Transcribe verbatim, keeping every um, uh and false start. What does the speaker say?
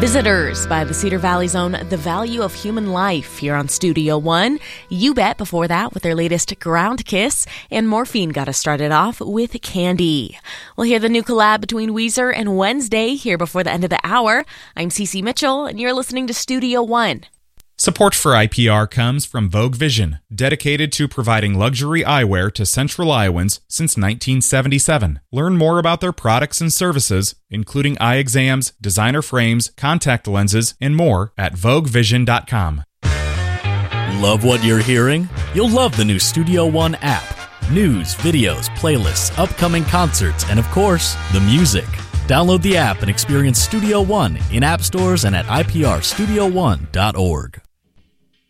Visitors by the Cedar Valley's own The Value of Human Life here on Studio One. You Bet before that with their latest Ground Kiss, and Morphine got us started off with Candy. We'll hear the new collab between Weezer and Wednesday here before the end of the hour. I'm Cece Mitchell, and you're listening to Studio One. Support for I P R comes from Vogue Vision, dedicated to providing luxury eyewear to Central Iowans since nineteen seventy-seven. Learn more about their products and services, including eye exams, designer frames, contact lenses, and more at vogue vision dot com. Love what you're hearing? You'll love the new Studio One app. News, videos, playlists, upcoming concerts, and of course, the music. Download the app and experience Studio One in app stores and at I P R studio one dot org.